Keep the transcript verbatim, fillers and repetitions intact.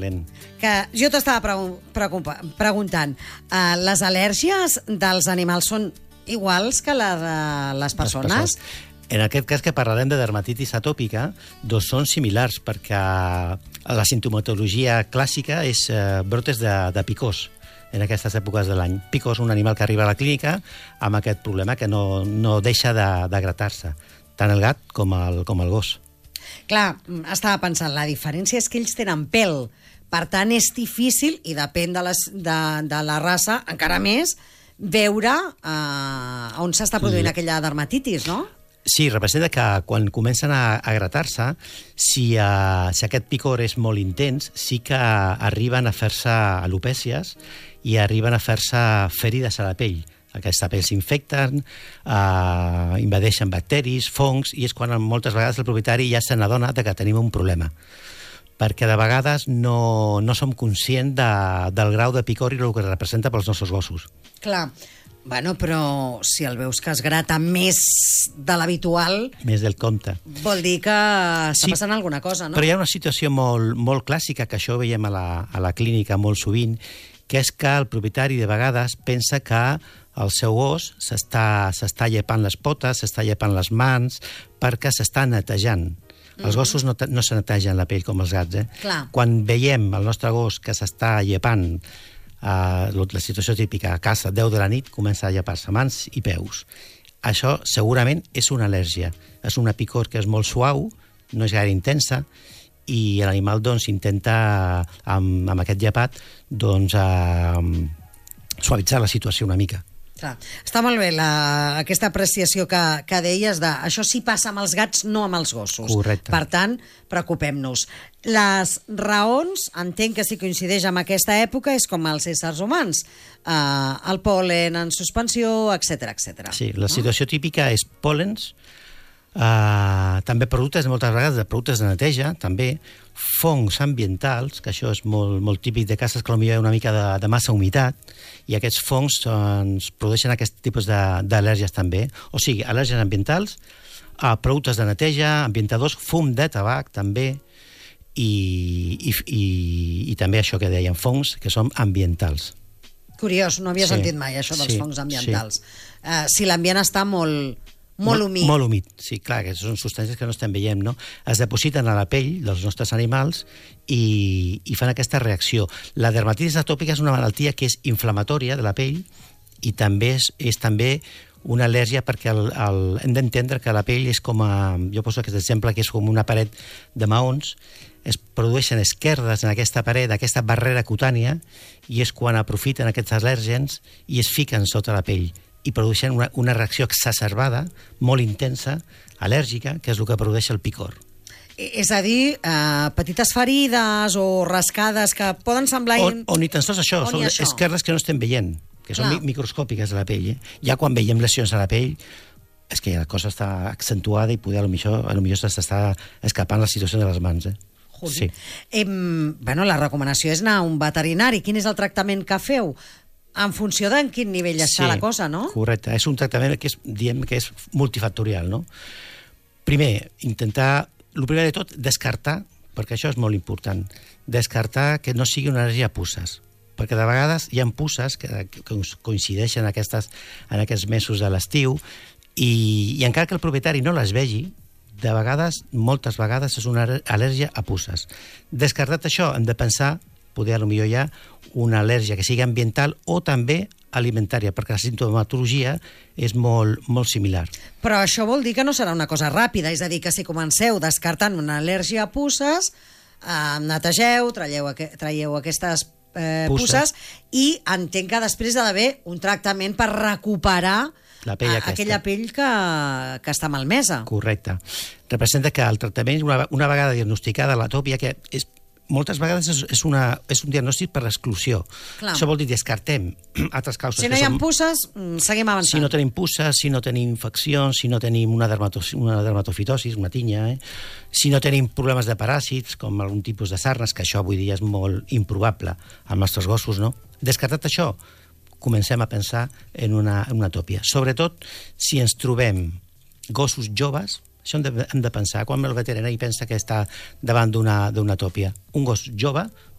valent. Que jo t'estava preguntant, uh, les al·lèrgies dels animals són iguals que les de les persones? Les persones. En aquest cas que parlarem de dermatitis atòpica, doncs són similars, perquè la sintomatologia clàssica és eh, brotes de, de picors en aquestes èpoques de l'any. Picors, un animal que arriba a la clínica amb aquest problema que no, no deixa de, de gratar-se, tant el gat com el, com el gos. Clar, estava pensant, la diferència és que ells tenen pèl, per tant és difícil, i depèn de, les, de, de la raça, encara més, veure eh, on s'està produint sí. aquella dermatitis, no? Sí, representa que quan comencen a, a gratar-se, si, uh, si aquest picor és molt intens, sí que arriben a fer-se alopècies i arriben a fer-se ferides a la pell. Aquesta pell s'infecten, uh, invadeixen bacteris, fongs, i és quan moltes vegades el propietari ja se n'adona que tenim un problema. Perquè de vegades no, no som conscients de, del grau de picor i el que representa pels nostres gossos. Clar. Bueno, però si el veus que es grata més de l'habitual... Més del compte. Vol dir que està sí, passant alguna cosa, no? Però hi ha una situació molt, molt clàssica, que això ho veiem a la, a la clínica molt sovint, que és que el propietari de vegades pensa que el seu gos s'està s'està llepant les potes, s'està llepant les mans, perquè s'està netejant. Els gossos no, no se netegen la pell com els gats, eh? Clar. Quan veiem el nostre gos que s'està llepant, Uh, la situació típica, a casa, deu de la nit, comença a llepar-se mans i peus. Això segurament és una al·lèrgia. És una picor que és molt suau, no és gaire intensa, i l'animal doncs, intenta, amb, amb aquest llepat, doncs, uh, suavitzar la situació una mica. Clar. Està molt bé la, aquesta apreciació que, que deies de això sí passa amb els gats, no amb els gossos. Correcte. Per tant, preocupem-nos. Les raons, entenc que si coincideix amb aquesta època, és com els éssers humans. Uh, el pol·len en suspensió, etcètera, etcètera. Sí, la situació no? típica és pòl·lens, uh, també productes, moltes vegades, de productes de neteja, també, fongs ambientals, que això és molt, molt típic de cases que potser hi ha una mica de, de massa humitat, i aquests fongs doncs, produeixen aquest tipus d'al·lèrgies també. O sigui, al·lèrgies ambientals, uh, productes de neteja, ambientadors, fum de tabac també, i, i, i, i també això que deien, fongs que són ambientals. Curiós, no havia sí, sentit mai això dels sí, fongs ambientals. Sí. Uh, si l'ambient està molt, molt humit. Molt humit, sí, clar, que són substàncies que no estem veient, no? Es depositen a la pell dels nostres animals i, i fan aquesta reacció. La dermatitis atòpica és una malaltia que és inflamatòria de la pell i també és, és també una al·lèrgia perquè el, el, hem d'entendre que la pell és com a... Jo poso aquest exemple que és com una paret de maons, es produeixen esquerdes en aquesta paret, aquesta barrera cutània, i és quan aprofiten aquests al·lèrgens i es fiquen sota la pell i produeixen una, una reacció exacerbada, molt intensa, al·lèrgica, que és el que produeix el picor. És a dir, eh, petites ferides o rascades que poden semblar... O, o ni tan sols això, o són això. esquerdes que no estem veient, que són Clar. mi microscòpiques a la pell. Eh? Ja quan veiem lesions a la pell, és que la cosa està accentuada i poder, potser s'està escapant la situació de les mans. Eh? Sí. Eh, bueno, la recomanació és anar a un veterinari. Quin és el tractament que feu? En funció de en quin nivell està sí, la cosa, no? Correcte. És un tractament que és, diem que és multifactorial, no? Primer, intentar, el primer de tot, descartar, perquè això és molt important, descartar que no sigui una al·lèrgia a puces. Perquè de vegades hi ha puces que, que coincideixen en, aquestes, en aquests mesos de l'estiu i, i encara que el propietari no les vegi, de vegades, moltes vegades, és una al·lèrgia a puces. Descartat això, hem de pensar, poder potser hi ha una al·lèrgia que sigui ambiental o també alimentària, perquè la sintomatologia és molt, molt similar. Però això vol dir que no serà una cosa ràpida, és a dir, que si comenceu descartant una al·lèrgia a puces, eh, netegeu, traieu, traieu aquestes eh, puces. puces i entenc que després ha d'haver un tractament per recuperar la pell a, aquella pell que, que està malmesa. Correcte. Representa que el tractament, una, una vegada diagnosticada l'atòpia, que és moltes vegades és, és, una, és un diagnòstic per l'exclusió. Això vol dir descartem altres causes. Si no hi ha puces, seguim avançant. Si no tenim puces, si no tenim infeccions, si no tenim una, dermatos, una dermatofitosis, una tinya, eh? si no tenim problemes de paràsits, com algun tipus de sarnes, que això avui dia és molt improbable als nostres gossos, no? Descartat això, comencem a pensar en una, en una atòpia. Sobretot, si ens trobem gossos joves, això hem de, hem de pensar, quan el veterinari pensa que està davant d'una atòpia. Un gos jove